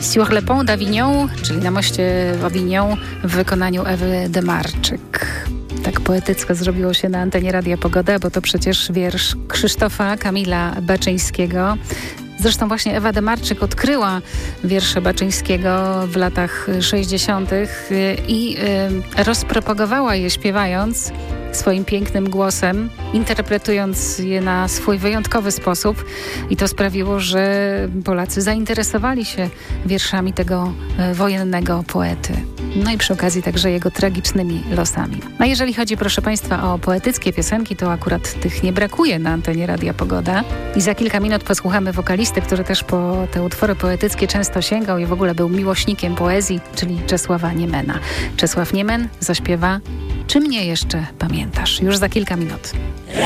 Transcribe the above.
Sur le pont d'Avignon, czyli na moście w Avignon w wykonaniu Ewy Demarczyk. Tak poetycko zrobiło się na antenie Radia Pogoda, bo to przecież wiersz Krzysztofa Kamila Baczyńskiego. Zresztą właśnie Ewa Demarczyk odkryła wiersze Baczyńskiego w latach 60. i rozpropagowała je śpiewając swoim pięknym głosem, interpretując je na swój wyjątkowy sposób i to sprawiło, że Polacy zainteresowali się wierszami tego wojennego poety. No i przy okazji także jego tragicznymi losami. A jeżeli chodzi, proszę Państwa, o poetyckie piosenki, to akurat tych nie brakuje na antenie Radia Pogoda. I za kilka minut posłuchamy wokalisty, który też po te utwory poetyckie często sięgał i w ogóle był miłośnikiem poezji, czyli Czesława Niemena. Czesław Niemen zaśpiewa Czy mnie jeszcze pamiętasz? Już za kilka minut.